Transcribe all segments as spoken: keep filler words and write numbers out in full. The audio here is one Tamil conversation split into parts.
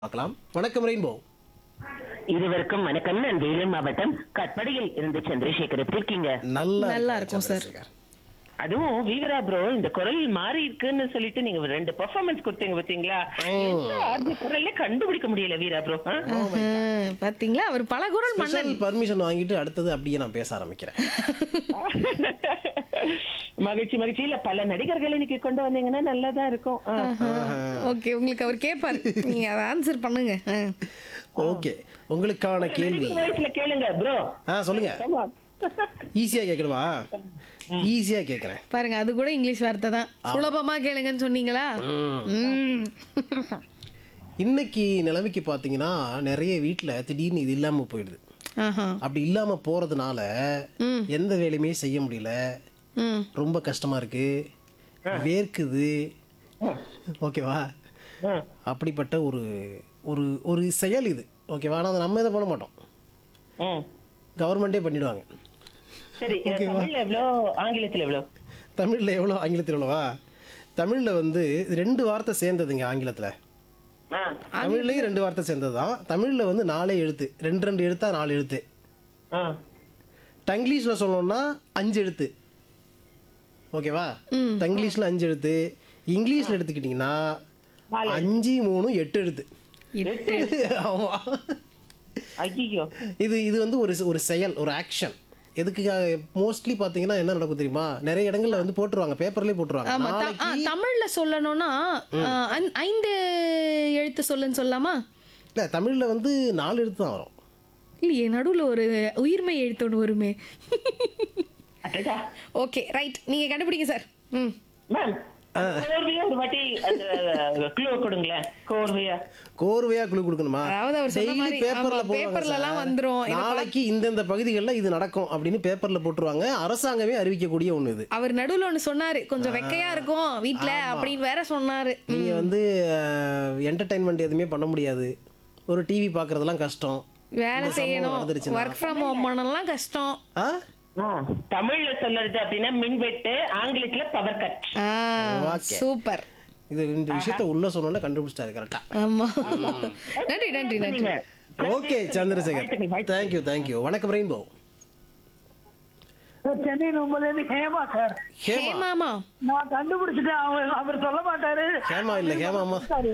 பார்க்கலாம். வணக்கம் ரெயின்போ. இருவருக்கும் வணக்கம். நான் வேலூர் மாவட்டம் கட்படியில் இருந்து சந்திரசேகர். எப்படி இருக்கீங்க? நல்லா நல்லா இருக்கேன் இருக்கும் சார். சந்திரசேகர். அதுவும் வீரா ப்ரோ, இந்த குரல் மாறி இருக்குன்னு சொல்லிட்டு நீங்க ரெண்டு பெர்ஃபார்மன்ஸ் கொடுத்தீங்க பாத்தீங்களா? எந்த ஆர்ஜி குரல்ல கண்டுபிடிக்க முடியல வீரா ப்ரோ. பாத்தீங்களா, அவர் பல குரல் மன்னன். ஸ்பெஷல் பர்மிஷன் வாங்கிட்டு அடுத்தது அப்படியே நான் பேச ஆரம்பிக்கிறேன். மகிழ்ச்சி மகிழ்ச்சி. இல்ல, பல நடிகர்கள் இன்னைக்கு கொண்டு வந்தீங்கன்னா நல்லாதான் இருக்கும். ஓகே, உங்களுக்கு அவர் கேட்பாரு, நீங்க அதை ஆன்சர் பண்ணுங்க. ஆ. ஓகே, உங்களுக்கான கேள்வி. வயசுல கேளுங்க ப்ரோ. ஆ சொல்லுங்க. ஈஸியா கேட்கணுமா? ஈஸியா கேட்கறேன். பாருங்க, அது கூட இங்கிலீஷ் வார்த்தை தான். சுலபமா கேளுங்கன்னு சொன்னீங்களா? ம். இன்னைக்கு நிலைமைக்கு பாத்தீங்கன்னா நிறைய வீட்டுல திடீர்னு இது இல்லாம போயிடுது. ஆஹா. அப்படி இல்லாம போறதுனால ம். எந்த வேலையுமே செய்ய முடியல. ம். ரொம்ப கஷ்டமா இருக்கு, வேர்க்குது. ஓகேவா? அப்படிப்பட்ட ஒரு ஒரு ஒரு செயல் இது. ஓகேவா? ஆனால் அதை நம்ம இதை பண்ண மாட்டோம், ம். கவர்மெண்டே பண்ணிடுவாங்க. சரி, தமிழ்ல எவ்வளோ, ஆங்கிலத்துல எவ்வளோ? தமிழில் எவ்வளோ, ஆங்கிலத்தில் எவ்வளோவா? தமிழில் வந்து ரெண்டு வார்த்தை சேர்ந்ததுங்க. ஆங்கிலத்தில் ஆ. தமிழ்லையும் ரெண்டு வார்த்தை சேர்ந்தது தான். தமிழில் வந்து நாலே எழுத்து, ரெண்டு ரெண்டு எழுத்தா நாலு எழுத்து. ஆ. தங்கிலீஷில் சொல்லணும்னா அஞ்சு எழுத்து. ஓகேவா? தங்கிலீஷில் அஞ்சு எழுத்து. இங்கிலீஷில் எடுத்துக்கிட்டிங்கன்னா அஞ்சு மூணு எட்டு எழுத்து. ஆமா. ஐயோ. இது இது வந்து ஒரு ஒரு செயல், ஒரு ஆக்ஷன். எதுக்கு மோஸ்ட்லி பாத்தீங்கன்னா என்ன நடக்கும் தெரியுமா? நிறைய இடங்கள்ல வந்து போட்டுருவாங்க, பேப்பர்லயே போட்டுருவாங்க. ஆமா, த- ஆ, நாளைக்கு தமிழ்ல சொல்லணும்னா ஆ, ஐ- ஐந்து எழுத்து சொல்லுன்னு சொல்லலாமா? இல்ல, தமிழ்ல வந்து நாலு எழுத்து தான் வரும். இல்லையே, நடுவுல ஒரு உயிர்மை எழுத்து ஒன்று வருமே. அடடா. ஓகே, ரைட், நீங்க கண்டுபிடிங்க சார். ம். மேம், கோர்வையா ஒரு வாட்டி அந்த க்ளூ கொடுங்களேன். கோர்வையா கோர்வையா குழு கொடுக்கணுமா? அதாவது அவர் சொன்ன Daily மாதிரி, பேப்பர்ல ஆமா, போடுவாங்க பேப்பர்ல எல்லாம் சார். வந்துரும். இதை நாளைக்கு இந்தந்த பகுதிகளில் இது நடக்கும் அப்படின்னு பேப்பர்ல போட்டுருவாங்க. அரசாங்கமே அறிவிக்கக்கூடிய ஒண்ணு இது. அவர் நடுவுல ஒண்ணு சொன்னாரு, கொஞ்சம் வெக்கையா இருக்கும் வீட்ல அப்படின்னு வேற சொன்னாரு. நீங்க வந்து என்டர்டைன்மெண்ட் எதுவுமே பண்ண முடியாது. ஒரு டிவி பார்க்கறதெல்லாம் கஷ்டம். வேலை இந்த சம்பவம் செய்யணும், நடந்துருச்சுன்னா. ஒர்க் ஃப்ரம் ஹோம் பண்ணலாம் கஷ்டம். ஆ? தமிழ்ல சொல்றது அப்படின்னா மின்வெட்டு, ஆங்கிலத்துல பவர் கட். ஆ, Okay. சூப்பர். இது இந்த விஷயத்த உள்ள சொன்னோன்னா கண்டுபிடிச்சிட்டாரு கரெக்டா. ஆமா. நன்றி நன்றி நன்றி. Okay Chandrasekhar, thank you thank you. வணக்கம் ரெயின்போ. சென்னை நம்பர்லேருந்து ஹேமா சார். ஹே ஹேமா. மாமா. நான் கண்டுபிடிச்சிட்டேன். அவர் அவர் சொல்ல மாட்டாரு. ஹேமா இல்ல, ஹேமாமா. சாரி.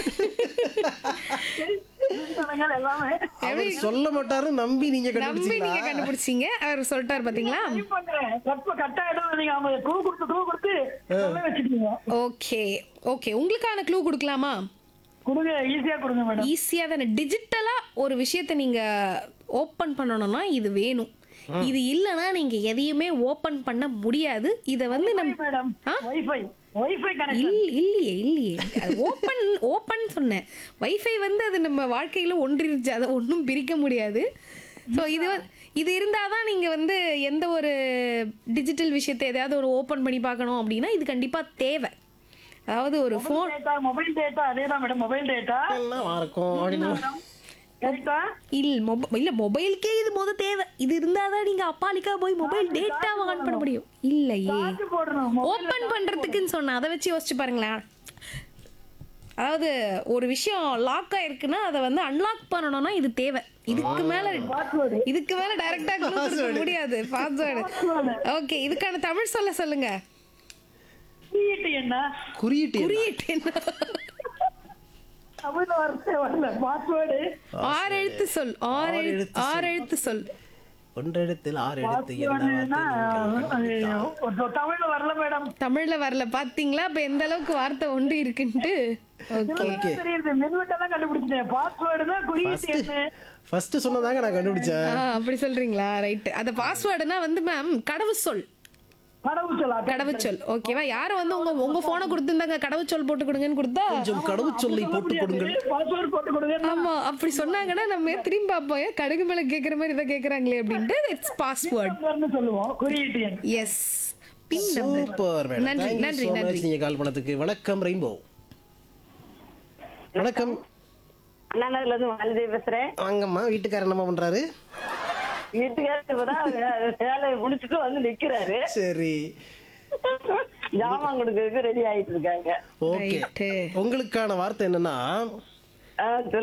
சொன்னீங்க எல்லாமே. அவர் சொல்ல மாட்டாரு நம்பி நீங்க நம்பி நீங்க கண்டுபிடிச்சீங்களா? கண்டுபிடிச்சீங்க, அவர் சொல்லிட்டாரு பாத்தீங்களா? டைப் பண்றேன். கட் கட் ஆயிடும். நீங்க அவங்க க்ளூ கொடுத்து க்ளூ கொடுத்து சொல்ல வச்சுட்டீங்க. ஓகே ஓகே, உங்களுக்கான க்ளூ கொடுக்கலாமா? கொடுங்க, ஈஸியா கொடுங்க மேடம். ஈஸியா தானே. டிஜிட்டலா ஒரு விஷயத்தை நீங்க ஓபன் பண்ணணும்னா இது வேணும். இது இல்லனா நீங்க எதையுமே ஓபன் பண்ண முடியாது. இத வந்து நம்ம மேடம் ஆ? Wifi wifi connection. இல்ல- இல்லையே இல்லையே, ஓப்பன் ஓப்பன் சொன்னேன். வைஃபை வந்து அது நம்ம வாழ்க்கையில ஒன்றிருச்சு, அதை ஒன்றும் பிரிக்க முடியாது. ஸோ இது வந்து- இது இருந்தால் தான் நீங்கள் வந்து எந்த ஒரு டிஜிட்டல் விஷயத்தை எதையாவது ஒரு ஓப்பன் பண்ணி பார்க்கணும் அப்படின்னா இது கண்டிப்பாக தேவை. அதாவது ஒரு ஃபோன் டேட்டா, மொபைல் டேட்டா அதேதான் மேடம். மொபைல் டேட்டா எல்லாம் இருக்கும் அப்படின்னு. கரெக்டா? இல்ல மொப இல்ல மொபைலுக்கே இது முத தேவை. இது இருந்தால் தான் நீங்கள் அப்பாலிக்கா போய் மொபைல் டேட்டாவை ஆன் பண்ண முடியும். இல்லையே, சார்ஜ் போடணும். ஓப்பன் பண்றதுக்குன்னு சொன்னேன். அதை வச்சு யோசிச்சு பாருங்களேன். அதாவது ஒரு விஷயம் லாக் ஆயிருக்குன்னா அதை வந்து அன்லாக் பண்ணணும்னா இது தேவை. இதுக்கு மேல பாஸ்வேர்டு. இதுக்கு மேல டைரக்டா கொடுக்க முடியாது. பாஸ்வேர்டு. ஓகே, இதுக்கான தமிழ் சொல்ல சொல்லுங்க. குறியீட்டு என்ன? குறியீட்டு என்ன? குறியீட்டு என்ன? தமிழ் வார்த்தை வரல. பாஸ்வேர்டு. ஆறு எழுத்து சொல். ஆறு ஆறு எழுத்து எழுத்து ஆறு எழுத்து சொல். ஒன்றெழுத்தில் ஆறு எழுத்து என்ன பாஸ்வேர்டுன்னா, வார்த்தை நீங்கள் ஐயோ, ஒரு தமிழ்ல வரல மேடம். தமிழ்ல வரல, பாத்தீங்களா இப்ப எந்த அளவுக்கு வார்த்தை ஒன்று இருக்குன்ட்டு. Okay okay. தெரியுது. மின்வெட்டெல்லாம் கண்டுபிடிச்சிட்டேன். பாஸ்வேர்டு தான் குறியீட்டு என்ன. ஃபர்ஸ்ட் சொன்னதாங்க நான் கண்டுபிடிச்சேன். ஆ, அப்படி சொல்றீங்களா? ரைட். அந்த பாஸ்வேர்டுனா வந்து மேம் கடவுச்சொல். கடவுச்சொல்லா? கடவுச்சொல். ஓகேவா? யாரும் வந்து உங்க உங்க போனை கொடுத்துருந்தாங்க கடவுச்சொல் போட்டு கொடுங்கன்னு கொடுத்தா, கொஞ்சம் கடவுச்சொல்லை போட்டு கொடுங்கள். பாஸ்வேர்டு போட்டு கொடுங்க. ஆமா அப்படி சொன்னாங்கன்னா நம்ம திரும்பி பார்ப்போம், ஏன் கடுகு மேல கேக்குற மாதிரி இதை கேக்குறாங்களே அப்படின்ட்டு. It's password. நம்பர்னு சொல்லுவோம். குறியீட்டு எண். எஸ், பின் நம்பர். Super madam. நன்றி Thank you நன்றி so நன்றி. much நீங்க கால் பண்ணதுக்கு. வணக்கம் ரெயின்போ. வணக்கம். அண்ணா நகர்ல இருந்து வானதி பேசுறேன். வாங்கம்மா. வீட்டுக்காரர் என்ன பண்றாரு? வீட்டுக்காரர் இப்பதான் வே- வேலையை முடிச்சுட்டு வந்து நிக்கிறாரு. சரி, ஜாமான் கொடுக்கறதுக்கு ரெடி ஆயிட்டு இருக்காங்க. ஓகே. Right. உங்களுக்கான வார்த்தை என்னன்னா ஆ,